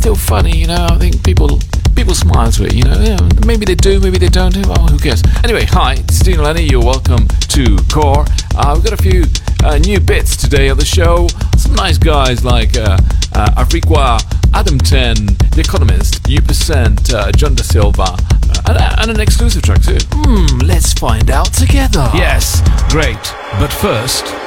still funny, you know. I think people smile to it, you know. Yeah, maybe they do, maybe they don't. Well, who cares? Anyway, hi, it's Dean Lenny. You're welcome to Core. We've got a few new bits today on the show. Some nice guys like Afriqua, Adam 10, The Economist, U%, John Da Silva, and an exclusive track too. Let's find out together. Yes, great. But first...